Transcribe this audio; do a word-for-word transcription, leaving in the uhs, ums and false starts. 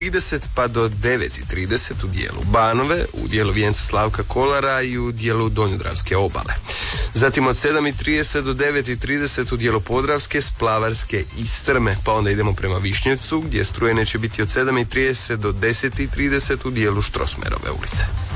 trideset pa do devet i trideset u dijelu Banove, u dijelu Vijenca Slavka Kolara i u dijelu Donjodravske obale. Zatim od sedam i trideset do devet i trideset u dijelu Podravske, Splavarske i Strme, pa onda idemo prema Višnjevcu gdje struje neće biti od sedam i trideset do deset i trideset u dijelu Štrosmerove ulice.